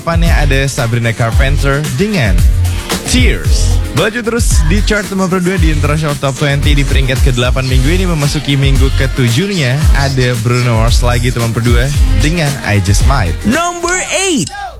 Depannya ada Sabrina Carpenter dengan Tears. Melaju terus di chart nomor 2 di International Top 20 di peringkat ke-8 minggu ini. Memasuki minggu ke-7-nya ada Bruno Mars lagi teman berdua dengan I Just Might. Number 8.